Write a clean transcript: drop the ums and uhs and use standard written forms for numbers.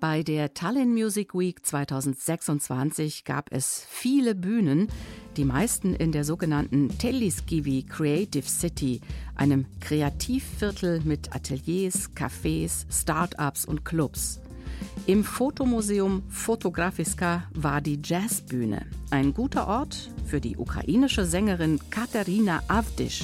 Bei der Tallinn Music Week 2026 gab es viele Bühnen, die meisten in der sogenannten Telliskivi Creative City, einem Kreativviertel mit Ateliers, Cafés, Start-ups und Clubs. Im Fotomuseum Fotografiska war die Jazzbühne, ein guter Ort für die ukrainische Sängerin Katerina Avdisch.